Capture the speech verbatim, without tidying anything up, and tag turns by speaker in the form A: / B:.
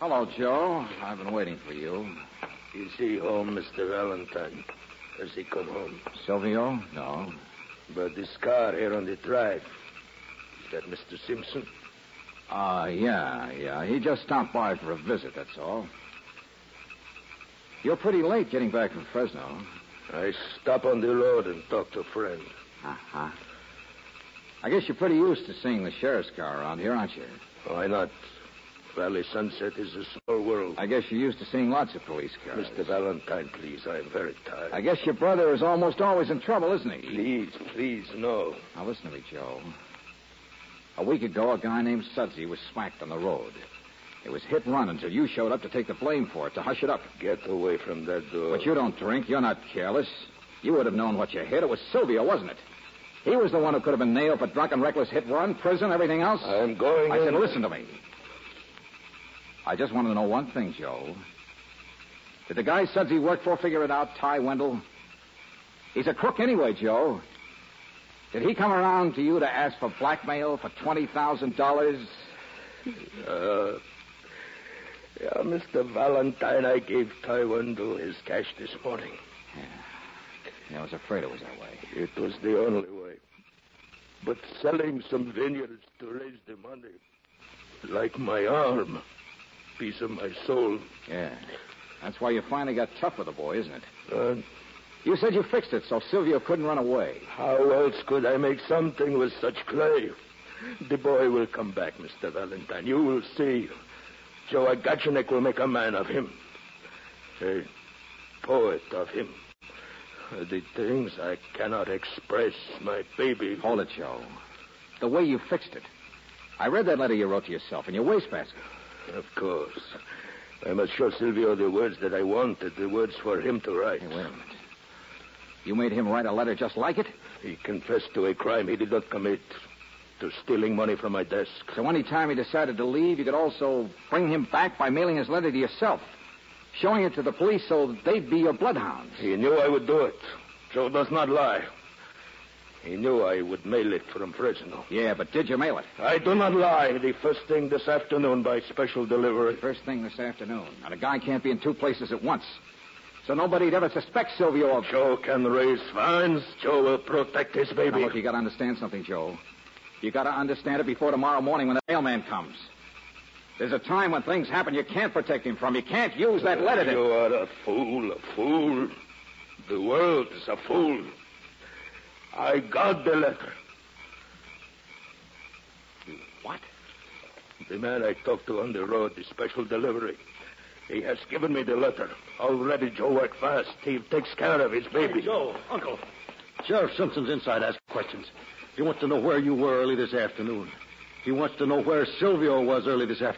A: Hello, Joe. I've been waiting for you.
B: Is he home, Mister Valentine? Has he come home?
A: Silvio? No.
B: But this car here on the drive, is that Mister Simpson?
A: Uh, yeah, yeah. He just stopped by for a visit, that's all. You're pretty late getting back from Fresno.
B: I stop on the road and talk to a friend.
A: Uh-huh. I guess you're pretty used to seeing the sheriff's car around here, aren't you?
B: Why not? Valley Sunset is a small world.
A: I guess you're used to seeing lots of police cars.
B: Mister Valentine, please, I am very tired.
A: I guess your brother is almost always in trouble, isn't he?
B: Please, please, no.
A: Now, listen to me, Joe. A week ago, a guy named Sudsy was smacked on the road. It was hit and run until you showed up to take the blame for it, to hush it up.
B: Get away from that door.
A: But you don't drink. You're not careless. You would have known what you hit. It was Silvio, wasn't it? He was the one who could have been nailed for drunken, reckless hit and run, prison, everything else.
B: I'm going
A: I
B: in.
A: said, listen to me. I just wanted to know one thing, Joe. Did the guy Sudsy worked for figure it out, Ty Wendell? He's a crook anyway, Joe. Did he come around to you to ask for blackmail for twenty thousand dollars?
B: Uh, yeah, Mister Valentine, I gave Ty Wendell his cash this morning.
A: Yeah. yeah, I was afraid it was that way.
B: It was the only way. But selling some vineyards to raise the money, like my arm, piece of my soul.
A: Yeah, that's why you finally got tough with the boy, isn't it?
B: Uh,
A: You said you fixed it so Silvio couldn't run away.
B: How else could I make something with such clay? The boy will come back, Mister Valentine. You will see. Joe Agachinek will make a man of him. A poet of him. The things I cannot express, my baby.
A: Hold it, Joe. The way you fixed it. I read that letter you wrote to yourself in your wastebasket.
B: Of course. I must show Silvio the words that I wanted, the words for him to write.
A: Hey, wait a minute. You made him write a letter just like it?
B: He confessed to a crime he did not commit, to stealing money from my desk.
A: So any time he decided to leave, you could also bring him back by mailing his letter to yourself, showing it to the police so they'd be your bloodhounds.
B: He knew I would do it. Joe does not lie. He knew I would mail it from Fresno.
A: Yeah, but did you mail it?
B: I do not lie. The first thing this afternoon by special delivery.
A: First thing this afternoon. Now, the guy can't be in two places at once. So nobody'd ever suspect Silvio of...
B: Joe can raise fines. Joe will protect his baby.
A: Now, look, you got to understand something, Joe. You got to understand it before tomorrow morning when the mailman comes. There's a time when things happen you can't protect him from. You can't use that letter to...
B: You are a fool, a fool. The world is a fool. I got the letter.
A: What?
B: The man I talked to on the road, the special delivery. He has given me the letter. Already Joe worked fast. He takes care of his baby.
C: Hey, Joe, Uncle. Sheriff Simpson's inside asking questions. He wants to know where you were early this afternoon. He wants to know where Silvio was early this afternoon.